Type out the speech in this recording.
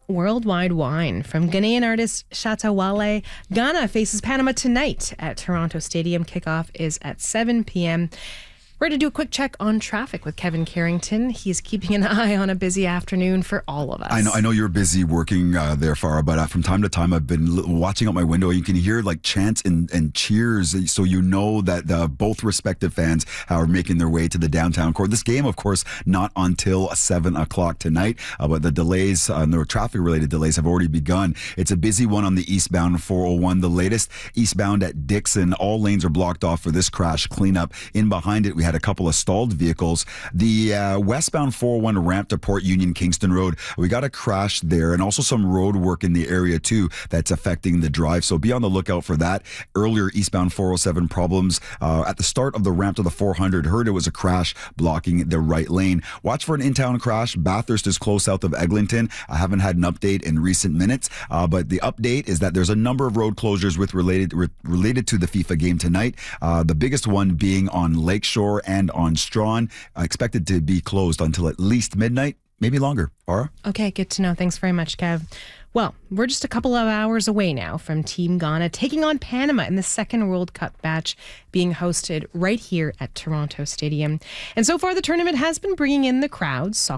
worldwide wine from Ghanaian artist Shatta Wale. Ghana faces Panama tonight at Toronto Stadium. Kickoff is at 7 p.m. We're going to do a quick check on traffic with Kevin Carrington. He's keeping an eye on a busy afternoon for all of us. I know you're busy working there, Farah, but from time to time I've been watching out my window. You can hear like chants and cheers, so you know that both respective fans are making their way to the downtown core. This game, of course, not until 7 o'clock tonight, but the delays, the traffic-related delays have already begun. It's a busy one on the eastbound 401. The latest eastbound at Dixon, all lanes are blocked off for this crash cleanup. In behind it, we had a couple of stalled vehicles. The westbound 401 ramp to Port Union Kingston Road, we got a crash there, and also some road work in the area too that's affecting the drive, so be on the lookout for that. Earlier eastbound 407 problems at the start of the ramp to the 400. Heard it was a crash blocking the right lane. Watch for an in-town crash. Bathurst is close south of Eglinton. I haven't had an update in recent minutes, but the update is that there's a number of road closures related to the FIFA game tonight. The biggest one being on Lakeshore and on Strawn, expected to be closed until at least midnight, maybe longer. Farah? Okay, good to know. Thanks very much, Kev. Well, we're just a couple of hours away now from Team Ghana taking on Panama in the second World Cup match being hosted right here at Toronto Stadium. And so far, the tournament has been bringing in the crowds.